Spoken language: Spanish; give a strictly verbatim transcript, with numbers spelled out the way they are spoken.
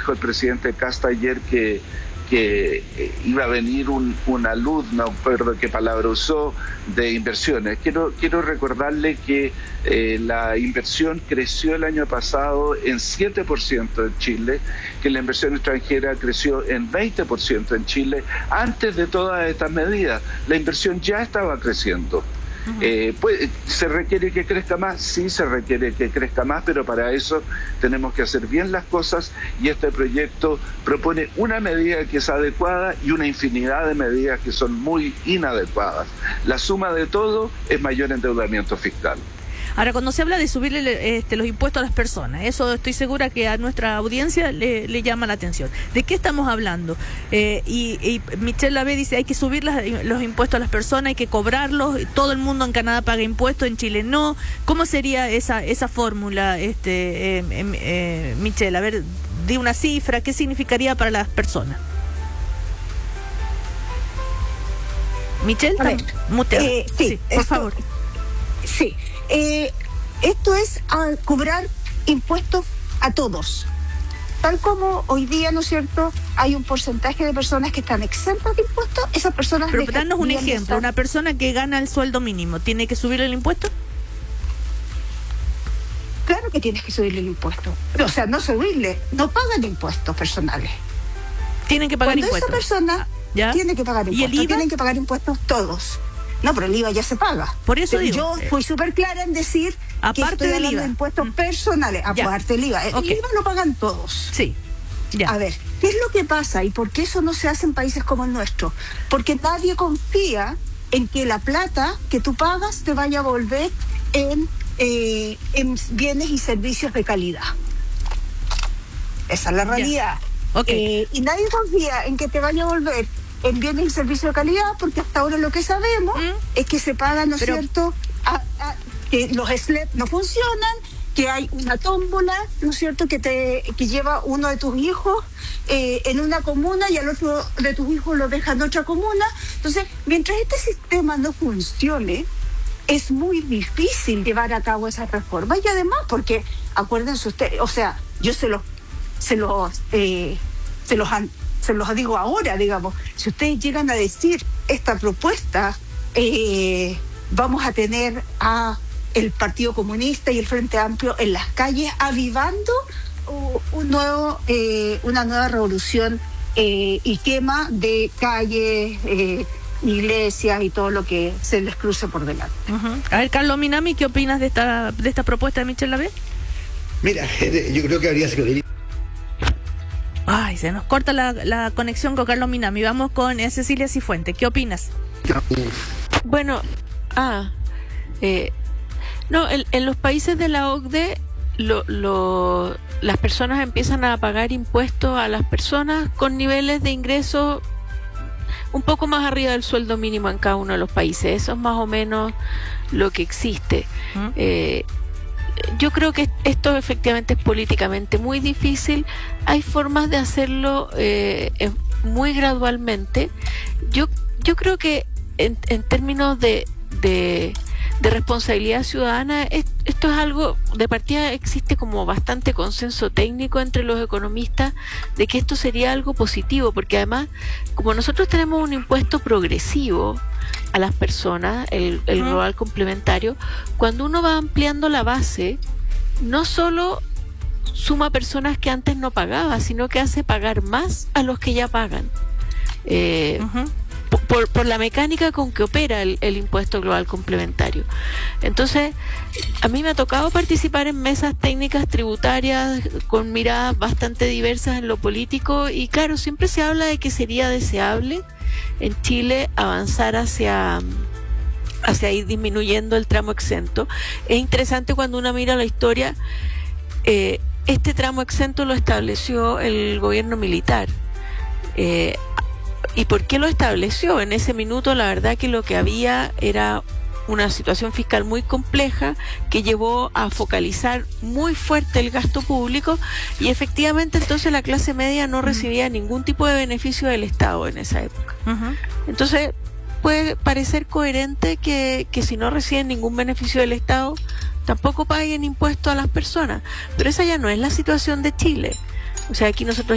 dijo el presidente Kast ayer que que iba a venir un, una luz, no recuerdo qué palabra usó, de inversiones. Quiero, quiero recordarle que eh, la inversión creció el año pasado en siete por ciento en Chile, que la inversión extranjera creció en veinte por ciento en Chile. Antes de todas estas medidas, la inversión ya estaba creciendo. Eh, pues, ¿Se requiere que crezca más? Sí, se requiere que crezca más, pero para eso tenemos que hacer bien las cosas y este proyecto propone una medida que es adecuada y una infinidad de medidas que son muy inadecuadas. La suma de todo es mayor endeudamiento fiscal. Ahora, cuando se habla de subirle este, los impuestos a las personas, eso estoy segura que a nuestra audiencia le, le llama la atención. ¿De qué estamos hablando? Eh, y, y Michelle Lavé dice, hay que subir las, los impuestos a las personas, hay que cobrarlos, todo el mundo en Canadá paga impuestos, en Chile no. ¿Cómo sería esa esa fórmula, este, eh, eh, Michelle? A ver, di una cifra, ¿qué significaría para las personas? Michelle, a ver, eh, sí, sí, por esto, favor. Sí. Eh, esto es a cobrar impuestos a todos. Tal como hoy día, ¿no es cierto?, hay un porcentaje de personas que están exentas de impuestos, esas personas... Pero danos un ejemplo, estar... una persona que gana el sueldo mínimo, ¿tiene que subirle el impuesto? Claro que tienes que subirle el impuesto. O sea, no subirle, no pagan impuestos personales. Tienen que pagar Cuando impuestos. Cuando esa persona ¿Ya? tiene que pagar impuestos. ¿Y el I V A? Tienen que pagar impuestos todos. No, pero el I V A ya se paga. Por eso pero digo. Yo fui súper clara en decir aparte que estoy del hablando I V A. de impuestos Mm. personales, aparte del I V A. El Okay. I V A lo pagan todos. Sí. Ya. A ver, ¿qué es lo que pasa y por qué eso no se hace en países como el nuestro? Porque nadie confía en que la plata que tú pagas te vaya a volver en, eh, en bienes y servicios de calidad. Esa es la realidad. Okay. Eh, y nadie confía en que te vaya a volver en bienes y servicios de calidad, porque hasta ahora lo que sabemos ¿Mm? es que se pagan, ¿no es Pero... cierto?, a, a, que los S L E P no funcionan, que hay una tómbola, ¿no es cierto?, que te que lleva uno de tus hijos eh, en una comuna y al otro de tus hijos lo deja en otra comuna. Entonces, mientras este sistema no funcione, es muy difícil llevar a cabo esa reforma. Y además, porque, acuérdense ustedes, o sea, yo se los, se los, eh, se los han se los digo ahora, digamos, si ustedes llegan a decir esta propuesta, eh, vamos a tener a el Partido Comunista y el Frente Amplio en las calles avivando uh, un nuevo, eh, una nueva revolución eh, y quema de calles, eh, iglesias y todo lo que se les cruce por delante. Uh-huh. A ver, Carlos Minami, ¿qué opinas de esta de esta propuesta de Michelle Lavé? Mira, yo creo que habría sido... Ay, se nos corta la, la conexión con Carlos Minami. Vamos con eh, Cecilia Cifuente. ¿Qué opinas? Bueno, ah, eh, no, en, en los países de la O C D, lo, lo, las personas empiezan a pagar impuestos a las personas con niveles de ingreso un poco más arriba del sueldo mínimo en cada uno de los países. Eso es más o menos lo que existe. ¿Mm? Eh, Yo creo que esto efectivamente es políticamente muy difícil. Hay formas de hacerlo eh, muy gradualmente. Yo yo creo que en, en términos de, de, de responsabilidad ciudadana, es, esto es algo, de partida existe como bastante consenso técnico entre los economistas de que esto sería algo positivo, porque además, como nosotros tenemos un impuesto progresivo a las personas, el, el global complementario, cuando uno va ampliando la base, no solo suma personas que antes no pagaba, sino que hace pagar más a los que ya pagan. Eh, uh-huh. por, por la mecánica con que opera el, el impuesto global complementario. Entonces, a mí me ha tocado participar en mesas técnicas tributarias con miradas bastante diversas en lo político, y claro, siempre se habla de que sería deseable en Chile avanzar hacia hacia ir disminuyendo el tramo exento. Es interesante cuando uno mira la historia, eh, este tramo exento lo estableció el gobierno militar. Eh, ¿Y por qué lo estableció? En ese minuto la verdad que lo que había era una situación fiscal muy compleja que llevó a focalizar muy fuerte el gasto público, y efectivamente entonces la clase media no recibía ningún tipo de beneficio del Estado en esa época. Uh-huh. Entonces puede parecer coherente que, que si no reciben ningún beneficio del Estado tampoco paguen impuestos a las personas, pero esa ya no es la situación de Chile. O sea, aquí nosotros